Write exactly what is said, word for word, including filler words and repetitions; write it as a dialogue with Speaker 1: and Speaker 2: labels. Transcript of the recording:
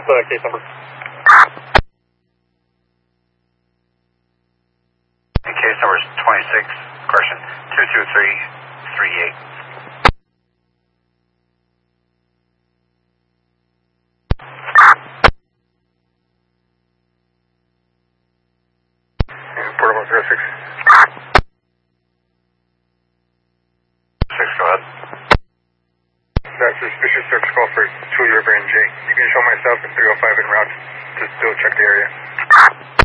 Speaker 1: What's the case number?
Speaker 2: The case number is twenty-six, correction, two two three three eight.
Speaker 1: Portable zero six.
Speaker 2: Six, go ahead.
Speaker 1: That's a suspicious search call for Tule River and J. You can show myself in three oh five en route to still check the area.